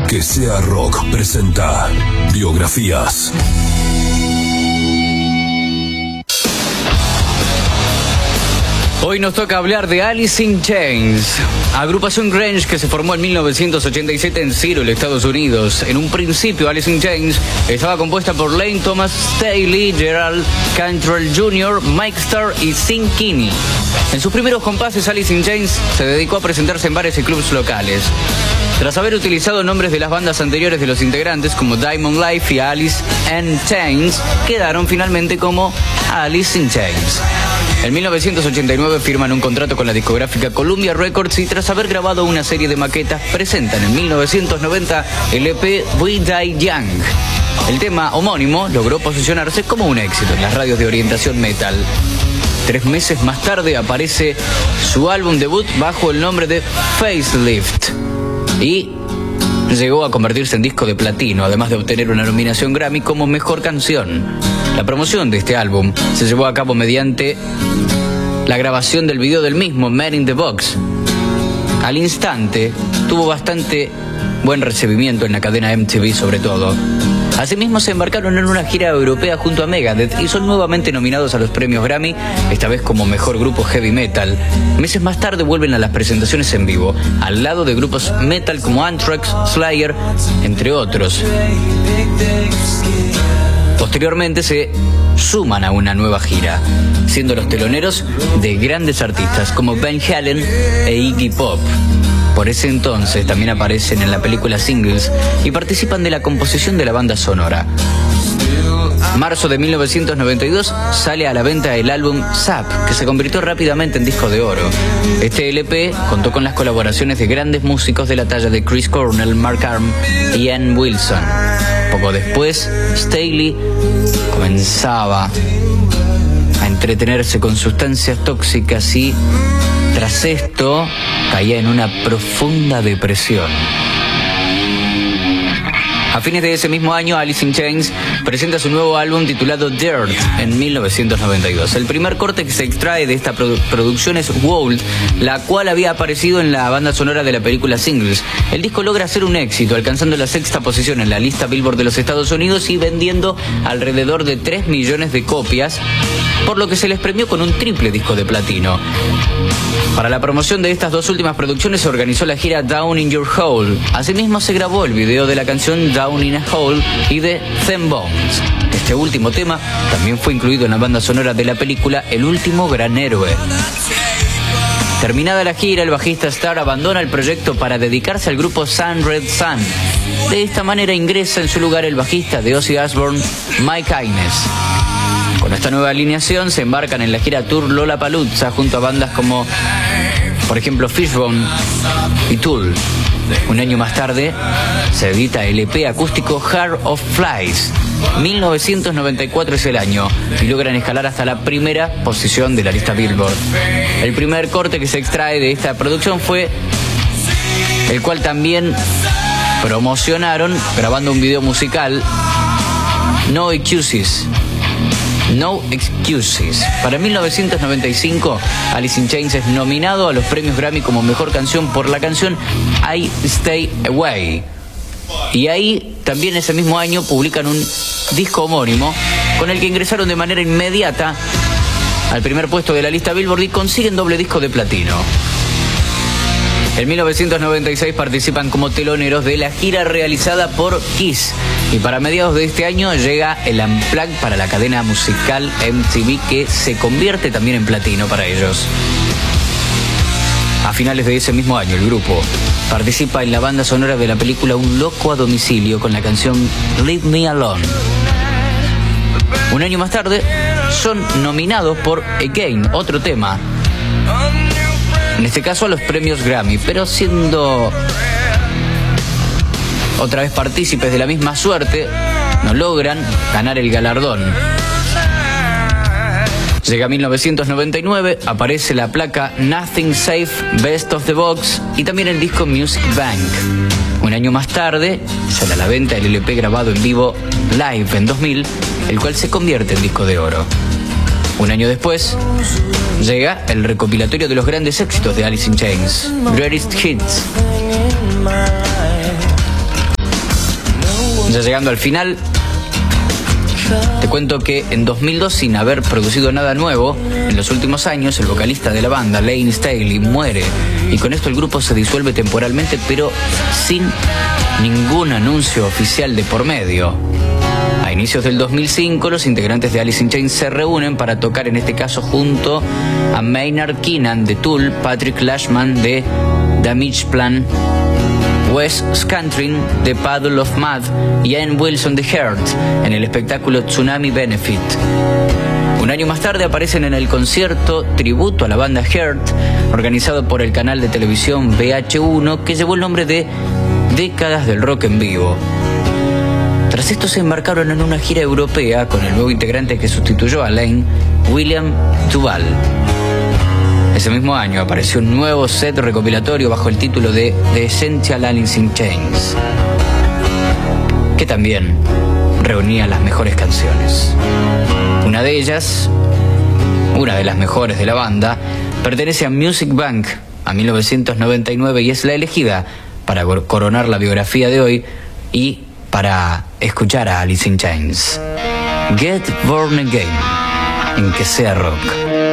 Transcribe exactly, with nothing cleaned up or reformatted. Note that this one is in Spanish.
Que Sea Rock presenta Biografías. Hoy nos toca hablar de Alice in Chains, agrupación grunge que se formó en mil novecientos ochenta y siete en Seattle, Estados Unidos. En un principio, Alice in Chains estaba compuesta por Lane Thomas, Staley, Gerald Cantrell junior, Mike Starr y Sean Kinney. En sus primeros compases, Alice in Chains se dedicó a presentarse en bares y clubs locales. Tras haber utilizado nombres de las bandas anteriores de los integrantes como Diamond Life y Alice in Chains, quedaron finalmente como Alice in Chains. En mil novecientos ochenta y nueve firman un contrato con la discográfica Columbia Records y tras haber grabado una serie de maquetas presentan en mil novecientos noventa el E P We Die Young. El tema homónimo logró posicionarse como un éxito en las radios de orientación metal. Tres meses más tarde aparece su álbum debut bajo el nombre de Facelift y llegó a convertirse en disco de platino, además de obtener una nominación Grammy como Mejor Canción. La promoción de este álbum se llevó a cabo mediante la grabación del video del mismo, Man in the Box. Al instante, tuvo bastante buen recibimiento en la cadena M T V sobre todo. Asimismo, se embarcaron en una gira europea junto a Megadeth y son nuevamente nominados a los premios Grammy, esta vez como Mejor Grupo Heavy Metal. Meses más tarde vuelven a las presentaciones en vivo, al lado de grupos metal como Anthrax, Slayer, entre otros. Posteriormente se suman a una nueva gira, siendo los teloneros de grandes artistas como Van Halen e Iggy Pop. Por ese entonces también aparecen en la película Singles y participan de la composición de la banda sonora. Marzo de mil novecientos noventa y dos sale a la venta el álbum Zap, que se convirtió rápidamente en disco de oro. Este L P contó con las colaboraciones de grandes músicos de la talla de Chris Cornell, Mark Arm y Ann Wilson. Poco después, Staley comenzaba a entretenerse con sustancias tóxicas y, tras esto, caía en una profunda depresión. A fines de ese mismo año, Alice in Chains presenta su nuevo álbum titulado Dirt en mil novecientos noventa y dos. El primer corte que se extrae de esta produ producción es World, la cual había aparecido en la banda sonora de la película Singles. El disco logra ser un éxito, alcanzando la sexta posición en la lista Billboard de los Estados Unidos y vendiendo alrededor de tres millones de copias, por lo que se les premió con un triple disco de platino. Para la promoción de estas dos últimas producciones se organizó la gira Down in Your Hole. Asimismo se grabó el video de la canción Down in a Hole y de Them Bones. Este último tema también fue incluido en la banda sonora de la película El Último Gran Héroe. Terminada la gira, el bajista Starr abandona el proyecto para dedicarse al grupo Sun Red Sun. De esta manera ingresa en su lugar el bajista de Ozzy Osbourne, Mike Inez. Con esta nueva alineación se embarcan en la gira Tour Lollapalooza junto a bandas como, por ejemplo, Fishbone y Tool. Un año más tarde se edita el E P acústico Heart of Flies. mil novecientos noventa y cuatro es el año y logran escalar hasta la primera posición de la lista Billboard. El primer corte que se extrae de esta producción fue el cual también promocionaron grabando un video musical, No Excuses. No Excuses. Para mil novecientos noventa y cinco, Alice in Chains es nominado a los premios Grammy como Mejor Canción por la canción I Stay Away. Y ahí, también ese mismo año, publican un disco homónimo con el que ingresaron de manera inmediata al primer puesto de la lista Billboard y consiguen doble disco de platino. En mil novecientos noventa y seis participan como teloneros de la gira realizada por Kiss. Y para mediados de este año llega el Unplugged para la cadena musical M T V, que se convierte también en platino para ellos. A finales de ese mismo año, el grupo participa en la banda sonora de la película Un Loco a Domicilio con la canción Leave Me Alone. Un año más tarde son nominados por Again, otro tema, en este caso a los premios Grammy, pero siendo otra vez partícipes de la misma suerte, no logran ganar el galardón. Llega mil novecientos noventa y nueve, aparece la placa Nothing Safe, Best of the Box y también el disco Music Bank. Un año más tarde sale a la venta el L P grabado en vivo Live en dos mil, el cual se convierte en disco de oro. Un año después llega el recopilatorio de los grandes éxitos de Alice in Chains, Greatest Hits. Ya llegando al final, te cuento que en dos mil dos, sin haber producido nada nuevo, en los últimos años el vocalista de la banda, Layne Staley, muere y con esto el grupo se disuelve temporalmente, pero sin ningún anuncio oficial de por medio. A inicios del dos mil cinco, los integrantes de Alice in Chains se reúnen para tocar, en este caso junto a Maynard Keenan de Tool, Patrick Lashman de Damageplan, Wes Scantling de Puddle of Mudd y Ian Wilson de Heart en el espectáculo Tsunami Benefit. Un año más tarde aparecen en el concierto tributo a la banda Heart, organizado por el canal de televisión V H uno, que llevó el nombre de Décadas del Rock en Vivo. Tras esto se embarcaron en una gira europea con el nuevo integrante que sustituyó a Layne, William Duvall. Ese mismo año apareció un nuevo set recopilatorio bajo el título de The Essential Alice in Chains, que también reunía las mejores canciones. Una de ellas, una de las mejores de la banda, pertenece a Music Bank a mil novecientos noventa y nueve y es la elegida para coronar la biografía de hoy y para escuchar a Alice in Chains. Get Born Again, en Que Sea Rock.